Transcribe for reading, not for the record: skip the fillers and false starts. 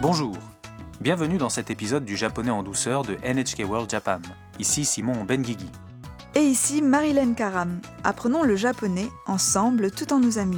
Bonjour, bienvenue dans cet épisode du japonais en douceur de NHK World Japan. Ici Simon Benguigui. Et ici Marilyn Karam. Apprenons le japonais ensemble tout en nous amusant.